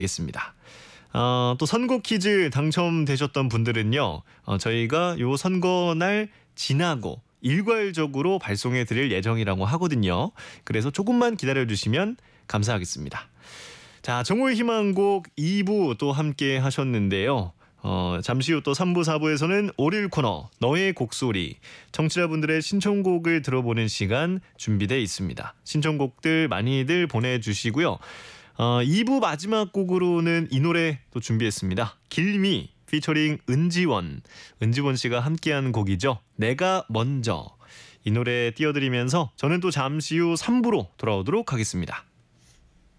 알겠습니다. 또 선곡 퀴즈 당첨되셨던 분들은요. 저희가 요 선거날 지나고 일괄적으로 발송해 드릴 예정이라고 하거든요. 그래서 조금만 기다려주시면 감사하겠습니다. 자, 정오의 희망곡 2부 또 함께 하셨는데요. 잠시 후 또 3부, 4부에서는 오릴 코너 너의 곡소리 청취자분들의 신청곡을 들어보는 시간 준비되어 있습니다. 신청곡들 많이들 보내주시고요. 2부 마지막 곡으로는 이 노래 또 준비했습니다. 길미 피처링 은지원 씨가 함께한 곡이죠. 내가 먼저. 이 노래 띄워드리면서 저는 또 잠시 후 3부로 돌아오도록 하겠습니다.